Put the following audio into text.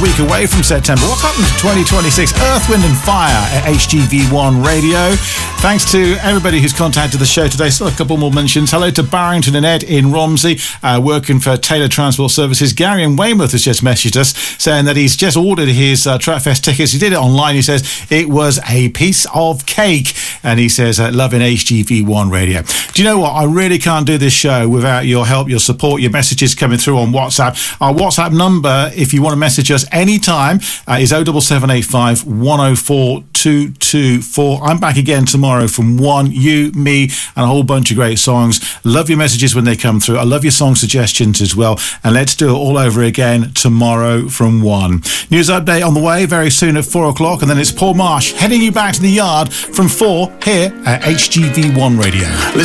week away from September. What's happened to 2026? Earth, Wind and Fire at HGV1 Radio. Thanks to everybody who's contacted the show today. Still a couple more mentions. Hello to Barrington and Ed in Romsey, working for Taylor Transport Services. Gary in Weymouth has just messaged us saying that he's just ordered his Trackfest tickets. He did it online. He says it was a piece of cake. And he says, loving HGV1 Radio. Do you know what? I really can't do this show without your help, your support, your messages coming through on WhatsApp. Our WhatsApp number, if you want to message us anytime, is 07785 104 224. I'm back again tomorrow from 1. You, me, and a whole bunch of great songs. Love your messages when they come through. I love your song suggestions as well. And let's do it all over again tomorrow from 1. News update on the way very soon at 4 o'clock. And then it's Paul Marsh heading you back to the yard from 4 here at HGV1 Radio.